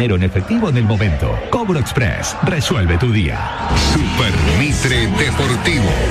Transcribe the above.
dinero en efectivo en el momento. Cobro Express resuelve tu día. Super Mitre Deportivo.